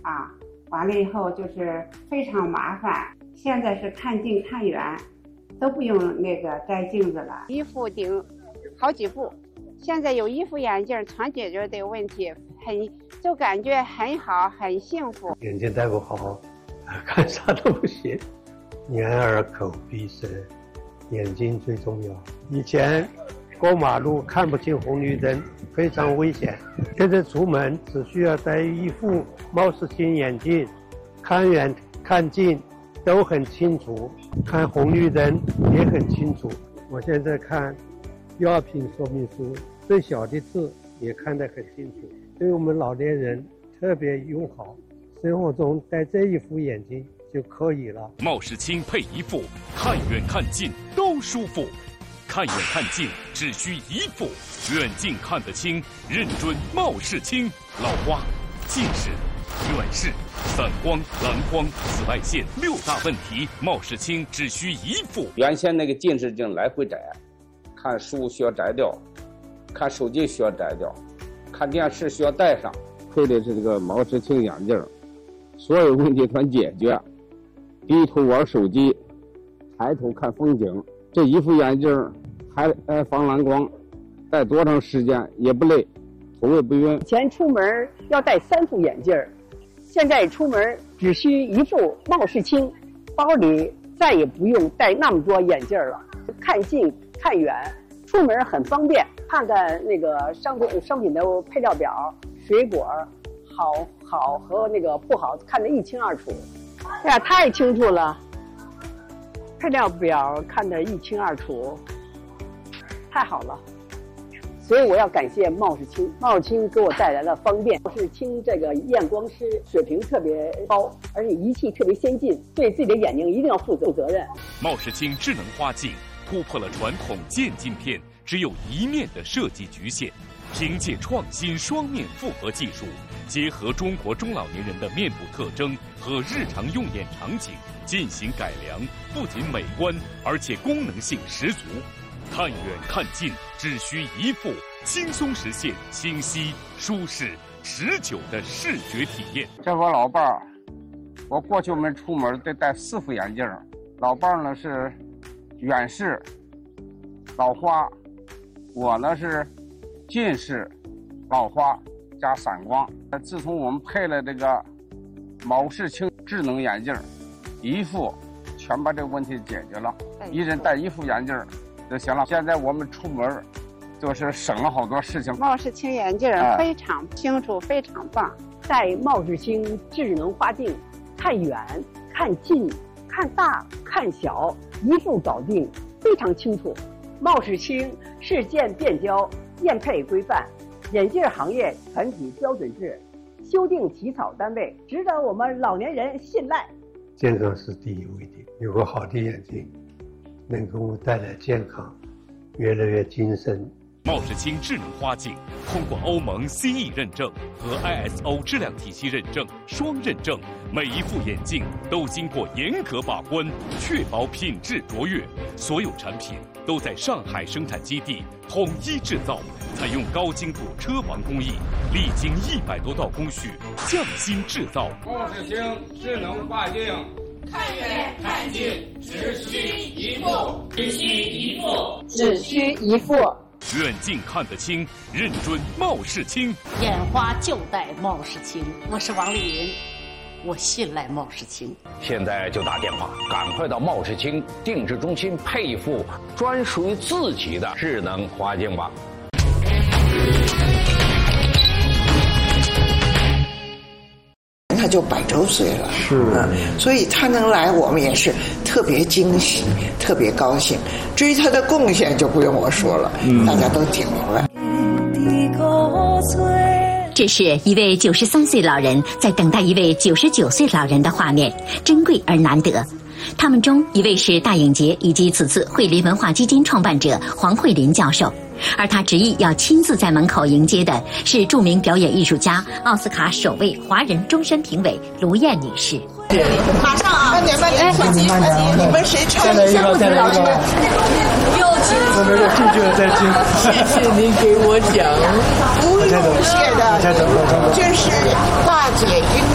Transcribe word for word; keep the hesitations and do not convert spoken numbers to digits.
啊，完了以后就是非常麻烦。现在是看近看远，都不用那个摘镜子了，一副顶好几副。现在有一副眼镜全解决这个问题，很就感觉很好，很幸福。 眼睛戴不好，看啥都不行。眼耳口鼻舌，眼睛最重要。以前过马路看不清红绿灯，非常危险。现在出门只需要戴一副猫视镜眼镜，看远看近都很清楚，看红绿灯也很清楚。我现在看药品说明书，最小的字也看得很清楚，对我们老年人特别友好。生活中戴这一副眼镜就可以了。 茂视清配一副，看远看近都舒服。看远看近只需一副，远近看得清，认准茂视清。老花、近视、远视、散光、蓝光、紫外线六大问题，茂视清只需一副。 原先那个近视镜来回摘，看书需要摘掉，看手机需要摘掉，看电视需要戴上。配的是这个茂视清眼镜，所有问题全解决。低头玩手机，抬头看风景。这一副眼镜还呃防蓝光，戴多长时间也不累，头也不晕。 以前出门要戴三副眼镜，现在出门只需一副茂视清，包里再也不用带那么多眼镜了。看近看远，出门很方便。看看那个商品商品的配料表，水果好好和那个不好看得一清二楚。哎呀，太清楚了，配料表看得一清二楚，太好了。所以我要感谢茂视清，茂视清给我带来了方便。茂视清这个验光师水平特别高，而且仪器特别先进，对自己的眼睛一定要负责责任。 茂视清智能花镜突破了传统渐镜片只有一面的设计局限，凭借创新双面复合技术，结合中国中老年人的面部特征和日常用眼场景进行改良，不仅美观，而且功能性十足。看远看近只需一副，轻松实现清晰、舒适、持久的视觉体验。 这我老伴儿，我过去我们出门得戴四副眼镜。老伴儿呢是远视、老花，我呢是近视、老花加散光。自从我们配了这个茂视清智能眼镜，一副全把这个问题解决了，一人戴一副眼镜就行了。现在我们出门就是省了好多事情。 茂视清眼镜非常清楚，非常棒。 戴茂视清智能花镜，看远、看近、看大、看小，一副搞定，非常清楚。茂视清事件变焦，验配规范，眼镜行业团体标准制，修订起草单位，值得我们老年人信赖。 健康是第一位的，有个好的眼睛能给我带来健康，越来越精神。 茂视清智能花镜通过欧盟 C E 认证和 I S O 质量体系认证双认证，每一副眼镜都经过严格把关，确保品质卓越。所有产品都在上海生产基地统一制造，采用高精度车王工艺，历经一百多道工序，匠心制造。 茂视清智能花镜， 看远看近只需一副，只需一副， 只需一副。 远近看得清，认准茂视清。 眼花就戴茂视清。我是王丽云，我信赖茂视清。 现在就打电话，赶快到茂视清定制中心配一副专属于自己的智能花镜吧。 他就百周岁了， 是、 嗯，所以他能来，我们也是特别惊喜，特别高兴。至于他的贡献，就不用我说了，嗯、大家都挺明白。 这是一位九十三岁老人在等待一位九十九岁老人的画面，珍贵而难得。他们中一位是大影节以及此次惠林文化基金创办者黄慧林教授，而他执意要亲自在门口迎接的是著名表演艺术家、奥斯卡首位华人终身评委卢燕女士。 马上啊！慢点慢点，快急快急！你们谁唱一下不知道？ 不要紧， 我们的舅舅在听。 谢谢您给我讲。 不用谢的，这是大姐应